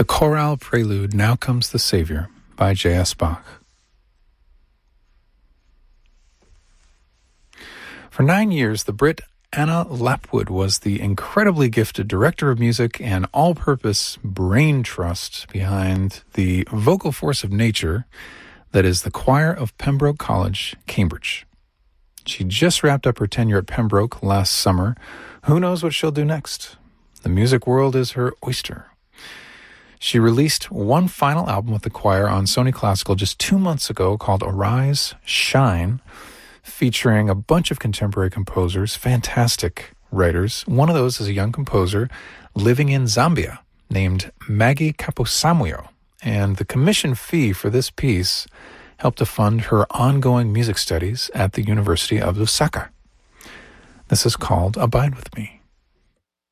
The chorale prelude, Now Comes the Savior, by J.S. Bach. For 9 years, the Brit Anna Lapwood was the incredibly gifted director of music and all-purpose brain trust behind the vocal force of nature that is the choir of Pembroke College, Cambridge. She just wrapped up her tenure at Pembroke last summer. Who knows what she'll do next? The music world is her oyster. She released one final album with the choir on Sony Classical just 2 months ago called Arise, Shine, featuring a bunch of contemporary composers, fantastic writers. One of those is a young composer living in Zambia named Maggie Kaposamwio. And the commission fee for this piece helped to fund her ongoing music studies at the University of Lusaka. This is called Abide With Me.